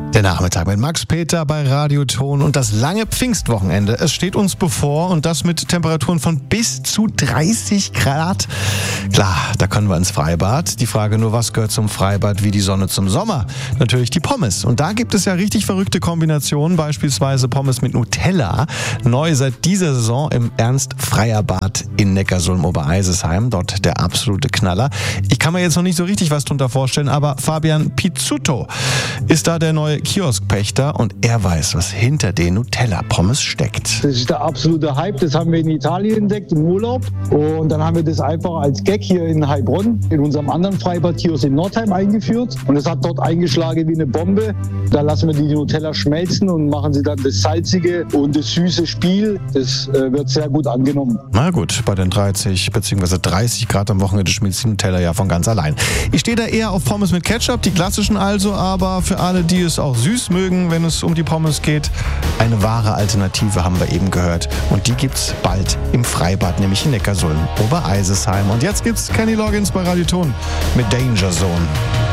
Der Nachmittag mit Max Peter bei Radio Ton und das lange Pfingstwochenende. Es steht uns bevor und das mit Temperaturen von bis zu 30 Grad. Klar, da können wir ins Freibad. Die Frage nur, was gehört zum Freibad wie die Sonne zum Sommer? Natürlich die Pommes. Und da gibt es ja richtig verrückte Kombinationen, beispielsweise Pommes mit Nutella. Neu seit dieser Saison im Ernst-Freierbad in Neckarsulm-Obereisesheim. Dort der absolute Knaller. Ich kann mir jetzt noch nicht so richtig was drunter vorstellen, aber Fabian Pizzuto ist da der neue Kioskpächter und er weiß, was hinter den Nutella-Pommes steckt. Das ist der absolute Hype, das haben wir in Italien entdeckt im Urlaub und dann haben wir das einfach als Gag hier in Heilbronn in unserem anderen Freibad-Kiosk in Nordheim eingeführt und es hat dort eingeschlagen wie eine Bombe. Da lassen wir die Nutella schmelzen und machen sie dann das salzige und das süße Spiel. Das wird sehr gut angenommen. Na gut, bei den 30 bzw. 30 Grad am Wochenende schmilzt die Nutella ja von ganz allein. Ich stehe da eher auf Pommes mit Ketchup, die klassischen also, aber für alle, die es auch süß mögen, wenn es um die Pommes geht, eine wahre Alternative haben wir eben gehört. Und die gibt's bald im Freibad, nämlich in Neckarsulm, Obereisesheim. Und jetzt gibt's Kenny Loggins bei Radio Ton mit Danger Zone.